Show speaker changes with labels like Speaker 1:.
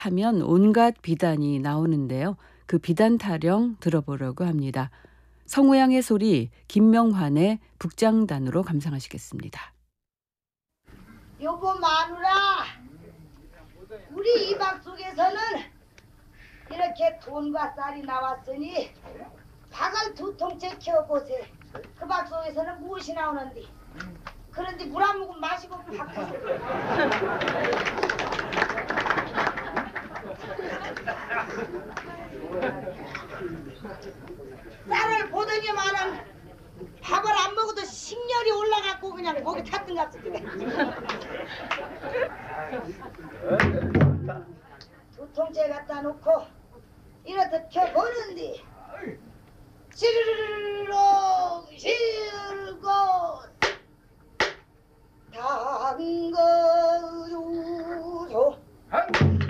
Speaker 1: 하면 온갖 비단이 나오는데요. 그 비단 타령 들어보려고 합니다. 성우양의 소리 김명환의 북장단으로 감상하시겠습니다.
Speaker 2: 여보 마누라, 우리 이박 속에서는 이렇게 돈과 쌀이 나왔으니 박을 2통째 키워보세. 그 박 속에서는 무엇이 나오는디? 그런데 물 한 모금 마시고 바꾸세. 쌀을 보더니만은 밥을 안 먹어도 식열이 올라갖고 그냥 거기 탔던 것 같은데. 2통째 갖다 놓고 이렇듯 켜보는디 시르르르렁 실고 담궈주소.